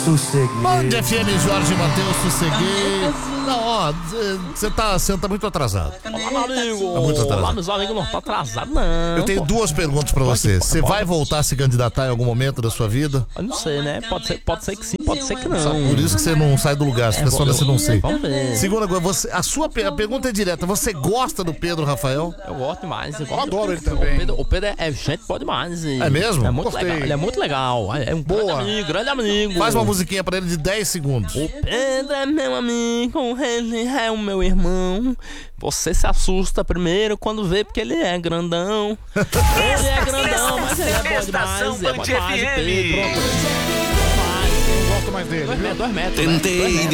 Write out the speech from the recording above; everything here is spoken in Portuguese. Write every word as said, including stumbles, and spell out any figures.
Sosseguei. Band F M, Jorge Mateus, sosseguei. Não, ó, você tá, cê tá muito atrasado. Olá, meu amigo. Tá muito atrasado. Olá, meus amigos, não tá atrasado, não. Eu tenho pô. duas perguntas pra você. Você vai voltar a se candidatar em algum momento da sua vida? Eu não sei, né? Pode ser, pode ser que sim, pode ser que não. Por isso que você não sai do lugar, você fica só nesse não sei. Vamos ver. Segunda coisa, você, a sua pe- a pergunta é direta. Você gosta do Pedro Rafael? Eu gosto demais. Eu, Eu adoro ele também. O Pedro, o Pedro é, é gente boa demais. e- É mesmo? É muito Gostei. legal. Ele é muito legal. É um Boa. grande amigo, grande amigo. Faz uma musiquinha pra ele de dez segundos. O Pedro é meu amigo, ele é o meu irmão. Você se assusta primeiro quando vê porque ele é grandão. Ele é grandão, mas ele é bom demais. É bom demais, o Pedro. Gosto mais dele. Dois viu? metros, dois metros. Tentei dois metros.